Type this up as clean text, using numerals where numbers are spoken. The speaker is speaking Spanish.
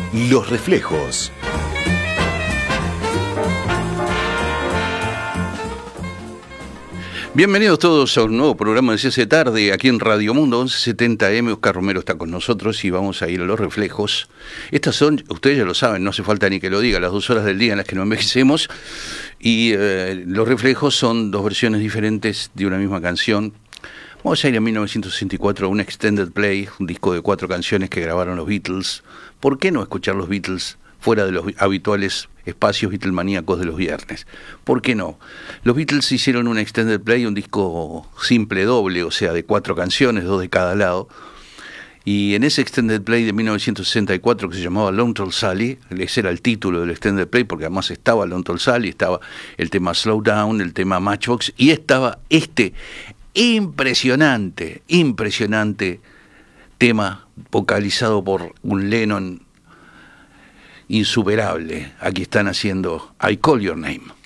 Los Reflejos. Bienvenidos todos a un nuevo programa de CC Tarde aquí en Radio Mundo 1170M. Oscar Romero está con nosotros y vamos a ir a Los Reflejos. Estas son, ustedes ya lo saben, no hace falta ni que lo diga, las 2 horas del día en las que no envejecemos. Y Los Reflejos son 2 versiones diferentes de una misma canción. Vamos a ir a 1964 a un extended play, un disco de 4 canciones que grabaron los Beatles. ¿Por qué no escuchar los Beatles fuera de los habituales espacios beatlemaníacos de los viernes? ¿Por qué no? Los Beatles hicieron un extended play, un disco simple doble, o sea, de 4 canciones, 2 de cada lado. Y en ese extended play de 1964 que se llamaba Long Tall Sally, ese era el título del extended play, porque además estaba Long Tall Sally, estaba el tema Slow Down, el tema Matchbox, y estaba este impresionante tema vocalizado por un Lennon insuperable. Aquí están haciendo I Call Your Name.